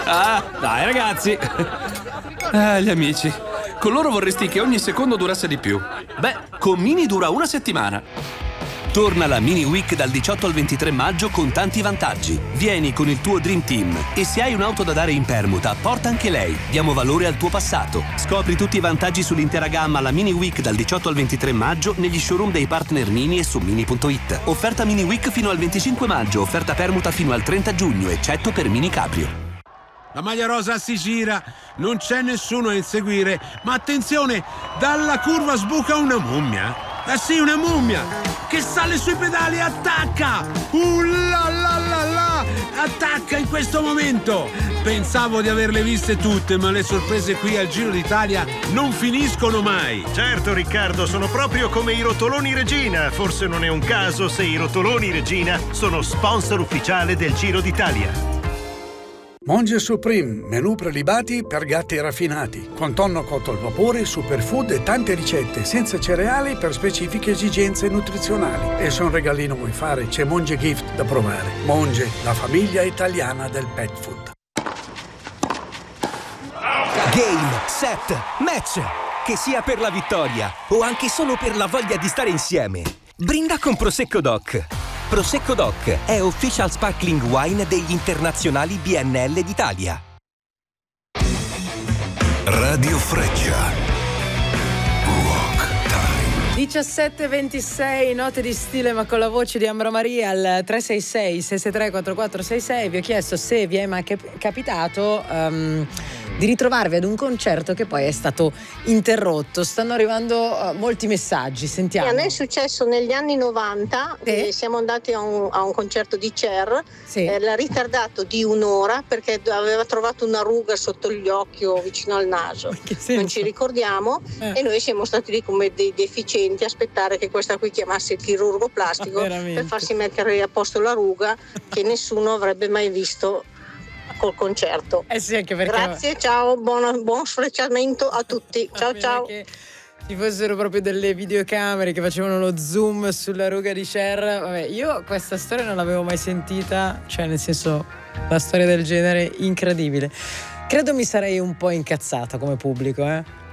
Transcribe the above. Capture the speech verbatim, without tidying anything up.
Ah, dai ragazzi. Ah, gli amici. Con loro vorresti che ogni secondo durasse di più. Beh, con Mini dura una settimana. Torna la Mini Week dal diciotto al ventitré maggio con tanti vantaggi. Vieni con il tuo Dream Team e se hai un'auto da dare in permuta, porta anche lei. Diamo valore al tuo passato. Scopri tutti i vantaggi sull'intera gamma alla Mini Week dal diciotto al ventitré maggio negli showroom dei partner Mini e su mini punto it. Offerta Mini Week fino al venticinque maggio, offerta permuta fino al trenta giugno, eccetto per Mini Cabrio. La maglia rosa si gira, non c'è nessuno a inseguire, ma attenzione, dalla curva sbuca una mummia. Ah sì, una mummia che sale sui pedali, attacca! Uh la la la la! Attacca in questo momento! Pensavo di averle viste tutte, ma le sorprese qui al Giro d'Italia non finiscono mai. Certo Riccardo, sono proprio come i rotoloni Regina. Forse non è un caso se i rotoloni Regina sono sponsor ufficiale del Giro d'Italia. Monge Supreme, menù prelibati per gatti raffinati, con tonno cotto al vapore, superfood e tante ricette, senza cereali per specifiche esigenze nutrizionali. E se un regalino vuoi fare, c'è Monge Gift da provare. Monge, la famiglia italiana del pet food. Game, set, match! Che sia per la vittoria o anche solo per la voglia di stare insieme. Brinda con Prosecco Doc. Prosecco Doc è official sparkling wine degli internazionali B N L d'Italia. Radio Freccia. Walk Time. diciassette e ventisei, note di stile ma con la voce di Ambra Maria al tre sei sei sei sei tre quattro quattro sei sei. Vi ho chiesto se vi è mai capitato um, di ritrovarvi ad un concerto che poi è stato interrotto. Stanno arrivando uh, molti messaggi, sentiamo. A me è successo negli anni novanta, sì. eh, siamo andati a un, a un concerto di Cher, sì. eh, l'ha ritardato di un'ora perché aveva trovato una ruga sotto gli occhi o vicino al naso, non ci ricordiamo, eh. e noi siamo stati lì come dei deficienti a aspettare che questa qui chiamasse il chirurgo plastico per farsi mettere a posto la ruga che nessuno avrebbe mai visto col concerto. Eh sì, anche perché... Grazie, ciao, buon, buon sfrecciamento a tutti. Ciao ciao. Che ci fossero proprio delle videocamere che facevano lo zoom sulla ruga di Cher. Vabbè, io questa storia non l'avevo mai sentita, cioè nel senso, una storia del genere incredibile. Credo mi sarei un po' incazzata come pubblico, eh.